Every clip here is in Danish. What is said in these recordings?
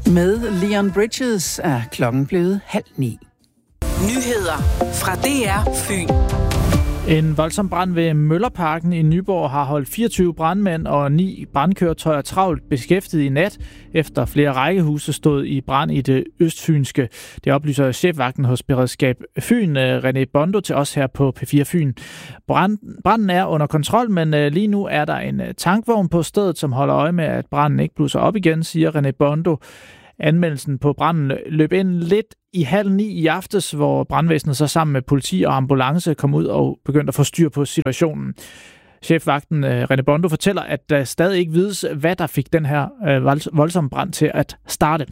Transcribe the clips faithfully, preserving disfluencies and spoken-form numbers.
Med Leon Bridges er klokken blevet halv ni. Nyheder fra D R Fyn. En voldsom brand ved Møllerparken i Nyborg har holdt fireogtyve brandmænd og ni brandkøretøjer travlt beskæftiget i nat, efter flere rækkehuse stod i brand i det østfynske. Det oplyser chefvagten hos Beredskab Fyn, René Bondo, til os her på P fire Fyn. Brand, branden er under kontrol, men lige nu er der en tankvogn på stedet, som holder øje med, at branden ikke blusser op igen, siger René Bondo. Anmeldelsen på branden løb ind lidt i halv ni i aftes, hvor brandvæsenet så sammen med politi og ambulance kom ud og begyndte at få styr på situationen. Chefvagten René Bondo fortæller, at der stadig ikke vides, hvad der fik den her voldsomme brand til at starte.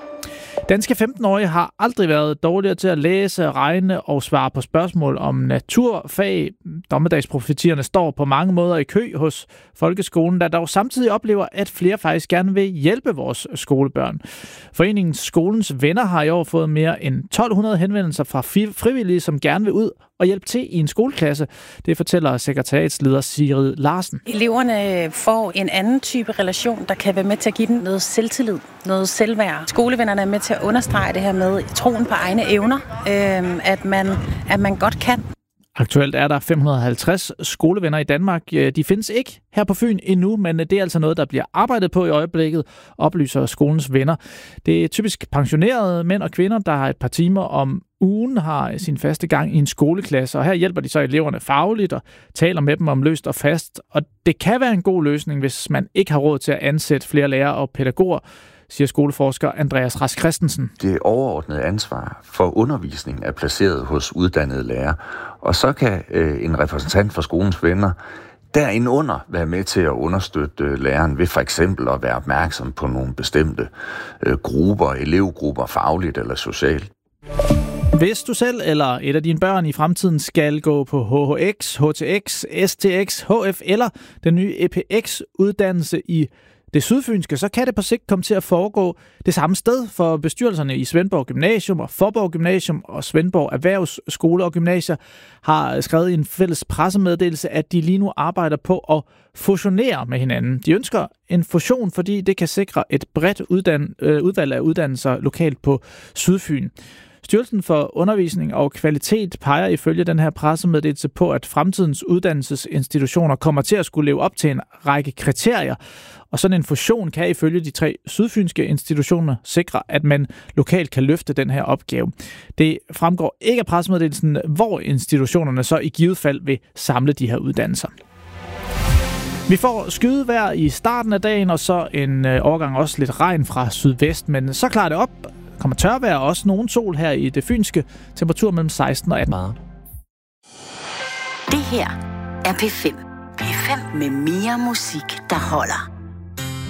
Danske femten-årige har aldrig været dårligere til at læse, regne og svare på spørgsmål om naturfag. Dommedagsprofetierne står på mange måder i kø hos folkeskolen, der dog samtidig oplever, at flere faktisk gerne vil hjælpe vores skolebørn. Foreningen Skolens Venner har i år fået mere end tolv hundrede henvendelser fra frivillige, som gerne vil ud og hjælpe til i en skoleklasse. Det fortæller sekretariatsleder Sigrid Larsen. Eleverne får en anden type relation, der kan være med til at give dem noget selvtillid, noget selvværd. Skolevennerne er med til at understrege det her med troen på egne evner, øh, at, man, at man godt kan. Aktuelt er der fem hundrede og halvtreds skolevenner i Danmark. De findes ikke her på Fyn endnu, men det er altså noget, der bliver arbejdet på i øjeblikket, oplyser Skolens Venner. Det er typisk pensionerede mænd og kvinder, der har et par timer om ugen, har sin faste gang i en skoleklasse, og her hjælper de så eleverne fagligt og taler med dem om løst og fast. Og det kan være en god løsning, hvis man ikke har råd til at ansætte flere lærere og pædagoger, siger skoleforsker Andreas Rask Christensen. Det overordnede ansvar for undervisning er placeret hos uddannede lærere, og så kan øh, en repræsentant for Skolens Venner derindunder være med til at understøtte øh, læreren ved for eksempel at være opmærksom på nogle bestemte øh, grupper, elevgrupper, fagligt eller socialt. Hvis du selv eller et af dine børn i fremtiden skal gå på H H X, H T X, S T X, H F eller den nye E P X-uddannelse i det sydfynske, så kan det på sigt komme til at foregå det samme sted, for bestyrelserne i Svendborg Gymnasium og Faaborg Gymnasium og Svendborg Erhvervsskole og Gymnasier har skrevet i en fælles pressemeddelelse, at de lige nu arbejder på at fusionere med hinanden. De ønsker en fusion, fordi det kan sikre et bredt uddan- øh, udvalg af uddannelser lokalt på Sydfyn. Styrelsen for Undervisning og Kvalitet peger ifølge den her pressemeddelelse på, at fremtidens uddannelsesinstitutioner kommer til at skulle leve op til en række kriterier. Og sådan en fusion kan ifølge de tre sydfynske institutioner sikre, at man lokalt kan løfte den her opgave. Det fremgår ikke af pressemeddelelsen, hvor institutionerne så i givet fald vil samle de her uddannelser. Vi får skydevejr i starten af dagen, og så en overgang også lidt regn fra sydvest, men så klarer det op. Kommer tørvejr og også nogen sol her i det fynske. Temperatur mellem seksten og atten grader. Det her er P fem. P fem med mere musik, der holder.